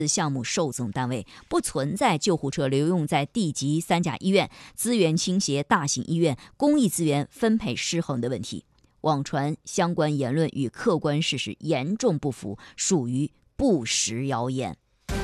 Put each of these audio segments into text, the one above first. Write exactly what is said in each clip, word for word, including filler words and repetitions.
项目受总单位，不存在救护车留用在地级三甲医院，资源倾斜大型医院，公益资源分配失衡的问题。网传相关言论与客观事实严重不符，属于不实谣言。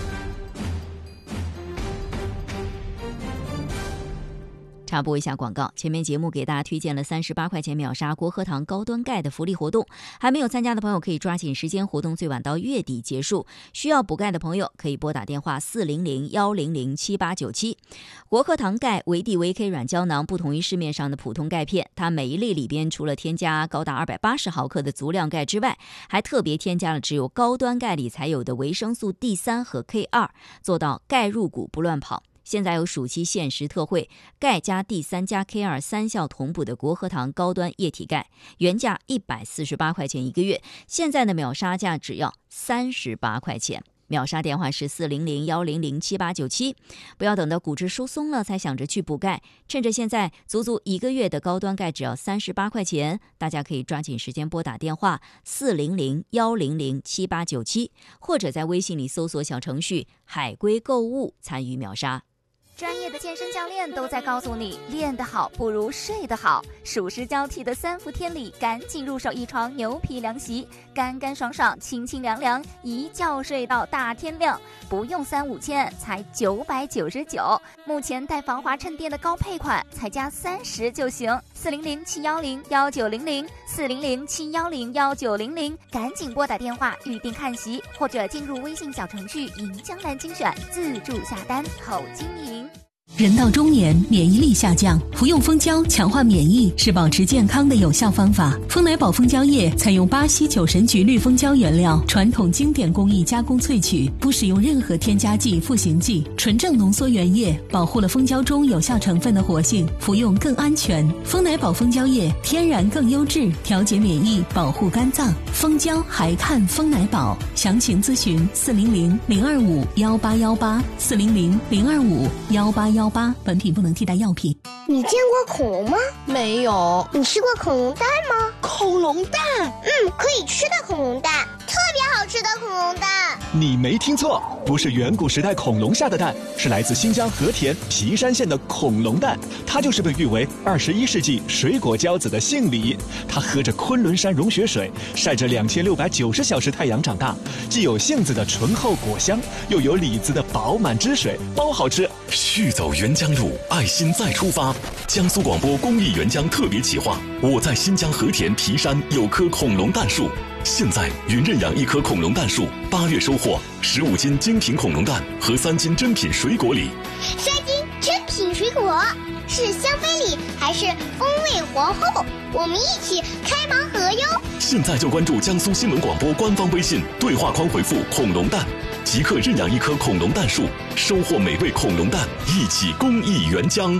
插播一下广告，前面节目给大家推荐了三十八块钱秒杀国和堂高端钙的福利活动，还没有参加的朋友可以抓紧时间，活动最晚到月底结束。需要补钙的朋友可以拨打电话四零零一零零七八九七。国和堂钙维 D 维 K 软胶囊不同于市面上的普通钙片，它每一粒里边除了添加高达二百八十毫克的足量钙之外，还特别添加了只有高端钙里才有的维生素 D 三 和 K 二， 做到钙入骨不乱跑。现在有暑期限时特惠，钙加 D 三 加 K 二 三效同补的国和堂高端液体钙，原价一百四十八块钱一个月，现在的秒杀价只要三十八块钱。秒杀电话是四零零一零零七八九七。不要等到骨质疏松了才想着去补钙，趁着现在足足一个月的高端钙只要三十八块钱，大家可以抓紧时间拨打电话四零零一零零七八九七，或者在微信里搜索小程序海龟购物参与秒杀。 专业的健身教练都在告诉你，练得好不如睡得好。暑湿交替的三伏天里，赶紧入手一床牛皮凉席，干干爽爽，清清凉凉，一觉睡到大天亮，不用三五千，才九百九十九。目前带防滑衬垫的高配款，才加三十就行。四零零七幺零幺九零零，四零零七幺零幺九零零，赶紧拨打电话预定看席，或者进入微信小程序“银江南精选”自助下单，好经营。 人到中年，免疫力下降，服用蜂胶强化免疫是保持健康的有效方法。蜂奶宝蜂胶液采用巴西九神菊绿蜂胶原料，传统经典工艺加工萃取，不使用任何添加剂、赋形剂，纯正浓缩原液，保护了蜂胶中有效成分的活性，服用更安全。蜂奶宝蜂胶液天然更优质，调节免疫，保护肝脏。蜂胶还看蜂奶宝，详情咨询四零零零二五幺八幺八四零零零二五幺八幺八。本品不能替代药品。 你见过恐龙吗？ 没有。 你吃过恐龙蛋吗？ 恐龙蛋？ 嗯，可以吃的恐龙蛋，特别好吃的恐龙蛋。 你没听错，不是远古时代恐龙下的蛋，是来自新疆和田皮山县的恐龙蛋。它就是被誉为二十一世纪水果骄子的杏李。它喝着昆仑山融雪水，晒着两千六百九十小时太阳长大，既有杏子的醇厚果香，又有李子的饱满汁水，包好吃。 续走沅江路，爱心再出发。江苏广播公益沅江特别企划，我在新疆和田皮山有棵恐龙蛋树。现在云认养一棵恐龙蛋树，八月收获十五斤精品恐龙蛋和三斤珍品水果礼。 三斤珍品水果是香妃礼还是风味皇后？我们一起开盲盒哟！ 现在就关注江苏新闻广播官方微信，对话框回复恐龙蛋，即刻认养一棵恐龙蛋树，收获美味恐龙蛋，一起公益沅江。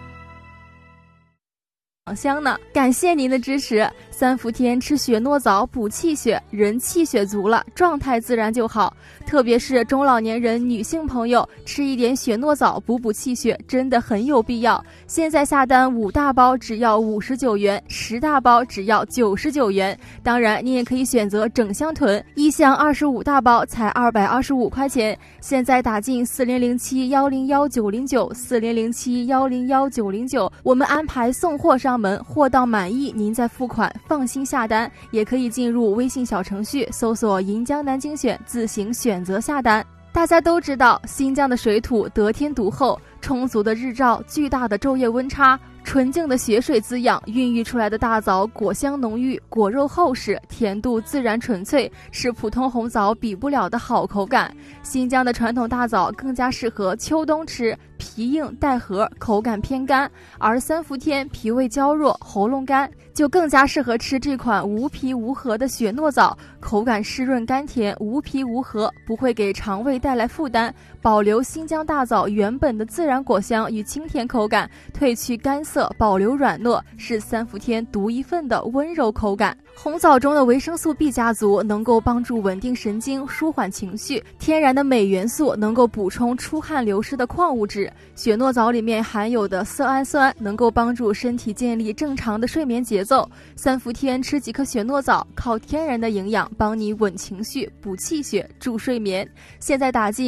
香呢，感谢您的支持。三伏天吃雪诺枣补气血，人气血足了，状态自然就好。特别是中老年人、女性朋友，吃一点雪诺枣补补气血，真的很有必要。现在下单五大包只要五十九元，十大包只要九十九元。当然，你也可以选择整箱囤，一箱二十五大包才二百二十五块钱。现在打进四零零七幺零幺九零九四零零七幺零幺九零九，我们安排送货上门，货到满意您再付款，放心下单。也可以进入微信小程序搜索银江南精选，自行选择下单。大家都知道，新疆的水土得天独厚，充足的日照，巨大的昼夜温差，纯净的雪水滋养，孕育出来的大枣果香浓郁，果肉厚实，甜度自然纯粹，是普通红枣比不了的好口感。新疆的传统大枣更加适合秋冬吃，皮硬带核，口感偏干，而三伏天脾胃娇弱，喉咙干，就更加适合吃这款无皮无核的雪诺枣，口感湿润甘甜，无皮无核，不会给肠胃带来负担，保留新疆大枣原本的自然果香与清甜口感，褪去干涩，保留软糯，是三伏天独一份的温柔口感。 红枣中的维生素 B 家族能够帮助稳定神经、舒缓情绪，天然的镁元素能够补充出汗流失的矿物质，雪诺枣里面含有的色氨酸能够帮助身体建立正常的睡眠节奏。三伏天吃几颗雪诺枣，靠天然的营养帮你稳情绪、补气血、助睡眠。现在打进